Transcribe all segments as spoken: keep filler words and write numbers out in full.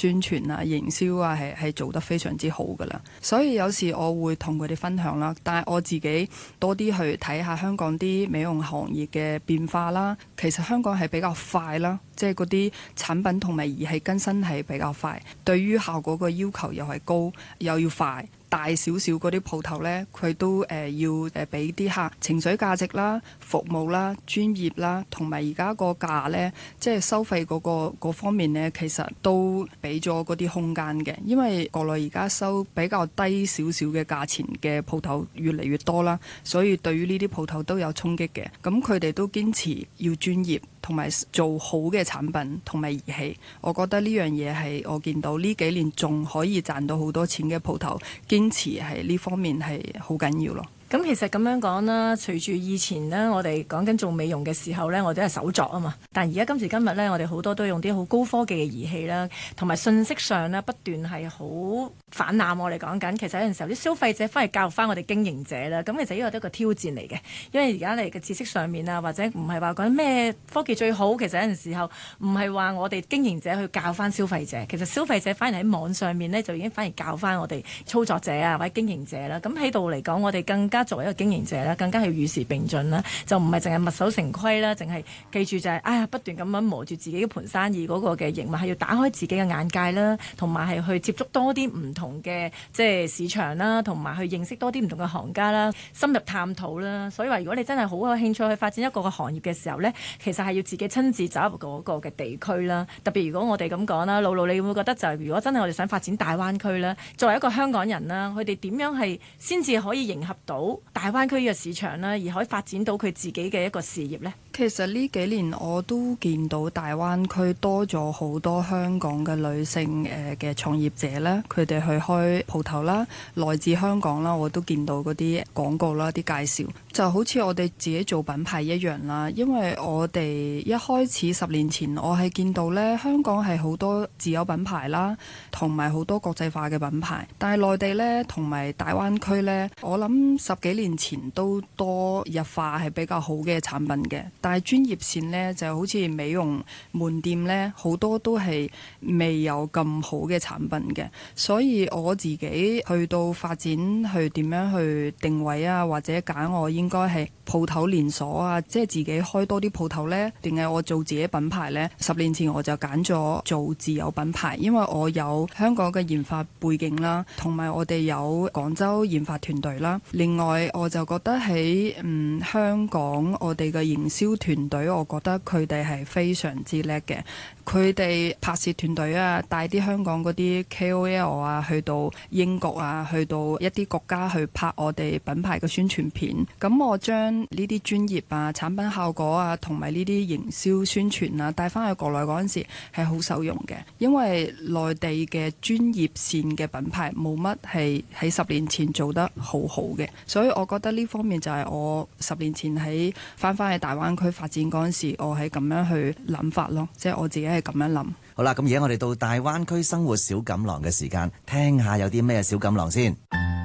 宣傳啊、營銷啊係係做得非常之好噶啦。所以有時我會同佢哋分享啦，但係我自己多啲去睇下香港啲美容行業嘅變化啦。其實香港係比較快啦，即係嗰啲產品同埋儀器更新係比較快，對於效果個要求又係高，又要快。大少少嗰啲鋪頭呢，佢都誒、呃、要誒俾啲客情緒價值啦、服務啦、專業啦，同埋而家個價呢，即係收費嗰、嗰個嗰方面呢，其實都俾咗嗰啲空間嘅。因為國內而家收比較低少少嘅價錢嘅鋪頭越嚟越多啦，所以對於呢啲鋪頭都有衝擊嘅。咁佢哋都堅持要專業，同埋做好嘅產品同埋儀器。我覺得呢樣嘢係我見到呢幾年仲可以賺到好多錢嘅鋪頭，堅持係呢方面係好緊要咯。 咁其實咁樣講啦，隨住以前呢，我哋講緊做美容嘅時候呢，我哋係手作啊嘛。但而家今時今日呢，我哋好多都用啲好高科技嘅儀器啦，同埋信息上呢不斷係好泛濫。我哋講緊，其實有陣時候啲消費者翻嚟教育翻我哋經營者啦。咁其實呢個都係一個挑戰嚟嘅，因為而家你嘅知識上面啊，或者唔係話講咩科技最好，其實有陣時候唔係話我哋經營者去教翻消費者，其實消費者反而喺網上面呢，就已經反而教翻我哋操作者啊或者經營者啦。咁喺度嚟講，我哋更加作為一個經營者咧，更加係與時並進啦，就唔係淨係墨守成規啦，淨係記住就係、是、哎呀不斷咁樣磨住自己嘅盤生意嗰個嘅營運，係要打開自己嘅眼界啦，同埋係去接觸多啲唔同嘅即係市場啦，同埋去認識多啲唔同嘅行家啦，深入探討啦。所以話如果你真係好有興趣去發展一個個行業嘅時候呢，其實係要自己親自走入嗰個嘅地區啦。特別如果我哋咁講啦，露露你會唔會覺得就係如果真係我哋想發展大灣區咧，作為一個香港人啦，佢哋點樣係先至可以迎合到大灣區嘅市場啦，而可以發展到佢自己嘅一個事業呢？ 其實呢幾年我都見到大灣區多咗好多香港嘅女性誒嘅創業者啦，佢哋去開鋪頭啦，來自香港啦，我都見到嗰啲廣告啦、啲介紹，就好似我哋自己做品牌一樣啦。因為我哋一開始十年前，我係見到呢香港係好多自有品牌啦，同埋好多國際化嘅品牌，但係內地呢，同埋大灣區呢，我諗十幾年前都多日化係比較好嘅產品嘅。但係專業線呢，就好似美容門店呢，好多都係未有咁好嘅產品嘅，所以我自己去到發展去點樣去定位啊，或者揀我應該係鋪頭連鎖啊，即係自己開多啲鋪頭呢，定係我做自己品牌呢？十年前我就揀咗做自有品牌，因為我有香港嘅研發背景啦，同埋我哋有廣州研發團隊啦。另外我就覺得喺嗯香港我哋嘅營銷團隊，我覺得佢哋係非常之叻嘅。佢哋拍攝團隊啊，帶啲香港嗰啲 K O L 啊，去到英國啊，去到一啲國家去拍我哋品牌嘅宣傳片。咁我將呢啲專業啊、產品效果啊，同埋呢啲營銷宣傳啊，帶翻去國內嗰陣時係好受用嘅。因為內地嘅專業線嘅品牌冇乜係喺十年前做得好好嘅，所以我覺得呢方面就係我十年前喺翻翻去大灣區發展嗰陣時，我係咁樣去諗法咯，即係我自己係咁樣諗。 好啦，咁而家我哋到大灣區生活小錦囊嘅時間，聽下有啲咩小錦囊先。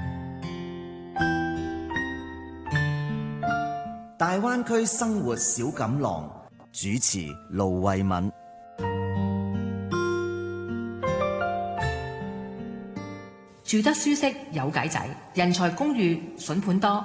大灣區生活小錦囊，主持盧慧敏。 住得舒適有計仔，人才公寓筍盤多。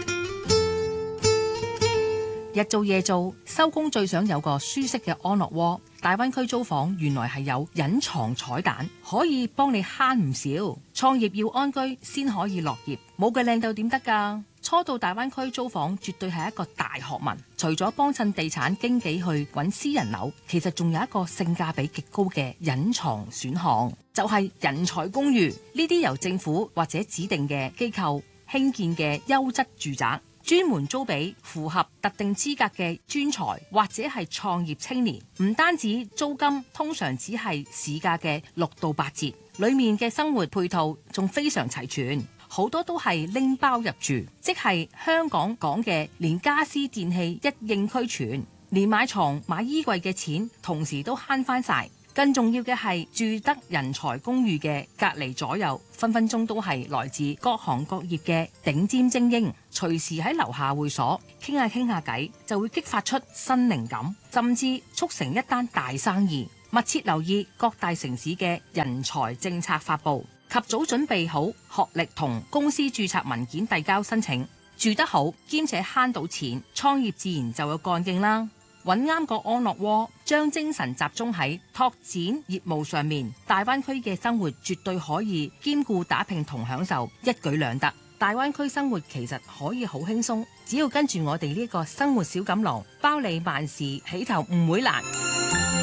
日做夜做，收工最想有個舒適嘅安樂窩。大灣區租房原來係有隱藏彩蛋，可以幫你慳唔少。創業要安居先可以樂業，冇嘅靚到點得㗎？初到大灣區租房絕對係一個大學問。除咗幫襯地產經紀去揾私人樓，其實仲有一個性價比極高嘅隱藏選項，就係人才公寓。呢啲由政府或者指定嘅機構興建嘅優質住宅，專門租俾符合特定資格嘅專才或者係創業青年。唔單止租金通常只係市價嘅六到八折，裡面嘅生活配套仲非常齊全，好多都係拎包入住，即係香港講嘅連家私電器一應俱全，連買床買衣櫃嘅錢同時都慳翻晒。更重要嘅係住得人才公寓嘅隔離左右，分分鐘都係來自各行各業嘅頂尖精英，隨時喺樓下會所傾下傾下偈，就會激發出新靈感，甚至促成一單大生意。 密切留意各大城市嘅人才政策發布，及早準備好學歷同公司註冊文件遞交申請。住得好兼且慳到錢，創業自然就有幹勁啦。揾啱個安樂窩，將精神集中喺拓展業務上面，大灣區嘅生活絕對可以兼顧打拼同享受，一舉兩得。大灣區生活其實可以好輕鬆，只要跟住我哋呢個生活小錦囊，包你萬事起頭唔會難。